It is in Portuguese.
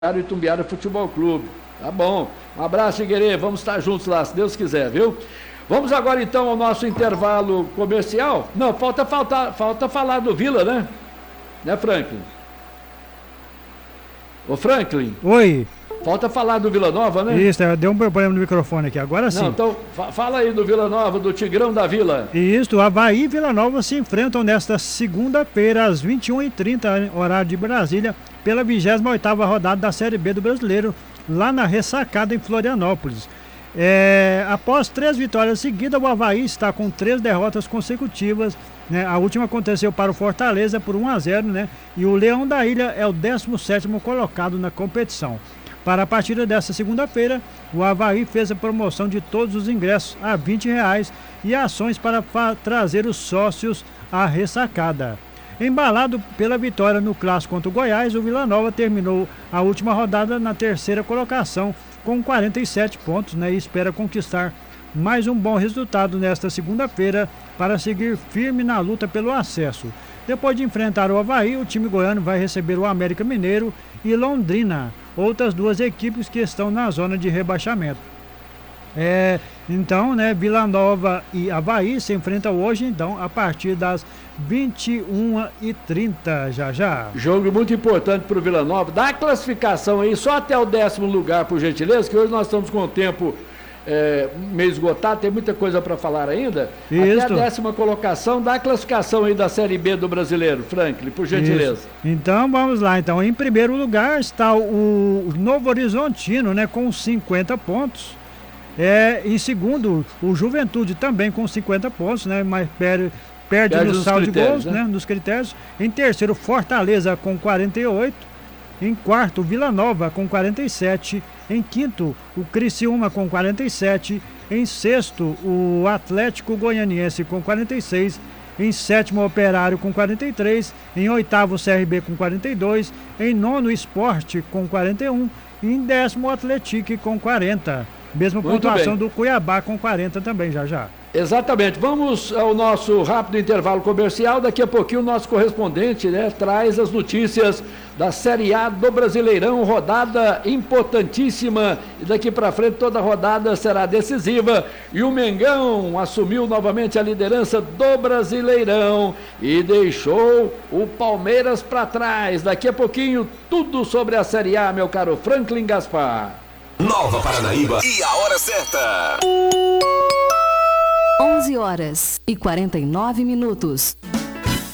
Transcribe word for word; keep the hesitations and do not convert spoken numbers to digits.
Itumbiara Futebol Clube. Tá bom. Um abraço, Figueiredo. Vamos estar juntos lá, se Deus quiser, viu? Vamos agora então ao nosso intervalo comercial. Não, falta, falta, falta falar do Vila, né? Né, Franklin? Ô, Franklin. Oi. Falta falar do Vila Nova, né? Isso, deu um problema no microfone aqui, agora sim. Não, então fa fala aí do Vila Nova, do Tigrão da Vila. Isso, Avaí e Vila Nova se enfrentam nesta segunda-feira, às vinte e uma e trinta, horário de Brasília, pela vigésima oitava rodada da Série B do Brasileiro, lá na Ressacada, em Florianópolis. É, após três vitórias seguidas, o Avaí está com três derrotas consecutivas, né? A última aconteceu para o Fortaleza por um a zero, né? E o Leão da Ilha é o décimo sétimo colocado na competição. Para a partida desta segunda-feira, o Avaí fez a promoção de todos os ingressos a vinte reais e ações para trazer os sócios à ressacada. Embalado pela vitória no clássico contra o Goiás, o Vila Nova terminou a última rodada na terceira colocação com quarenta e sete pontos, né, e espera conquistar mais um bom resultado nesta segunda-feira para seguir firme na luta pelo acesso. Depois de enfrentar o Avaí, o time goiano vai receber o América Mineiro e Londrina, outras duas equipes que estão na zona de rebaixamento. É, então, né, Vila Nova e Avaí se enfrentam hoje, então, a partir das vinte e uma e trinta, já já. Jogo muito importante para o Vila Nova. Dá a classificação aí só até o décimo lugar, por gentileza, que hoje nós estamos com o tempo é, meio esgotado, tem muita coisa para falar ainda. Isso. Até a décima colocação, dá a classificação aí da Série B do Brasileiro, Franklin, por gentileza. Isso. Então, vamos lá. Então, em primeiro lugar está o Novo Horizontino, né, com cinquenta pontos. É, em segundo, o Juventude também com cinquenta pontos, né, mas perde, perde, perde no saldo de gols, né? né, nos critérios. Em terceiro, Fortaleza com quarenta e oito. Em quarto, Vila Nova com quarenta e sete. Em quinto, o Criciúma com quarenta e sete. Em sexto, o Atlético Goianiense com quarenta e seis. Em sétimo, o Operário com quarenta e três. Em oitavo, o C R B com quarenta e dois. Em nono, o Sport com quarenta e um. E em décimo, o Atlético com quarenta. Mesma pontuação do Cuiabá com quarenta também, já já. Exatamente. Vamos ao nosso rápido intervalo comercial. Daqui a pouquinho o nosso correspondente, né, traz as notícias da Série A do Brasileirão, rodada importantíssima. E daqui para frente toda a rodada será decisiva. E o Mengão assumiu novamente a liderança do Brasileirão e deixou o Palmeiras para trás. Daqui a pouquinho tudo sobre a Série A, meu caro Franklin Gaspar. Nova Paranaíba e a hora certa. onze horas e quarenta e nove minutos.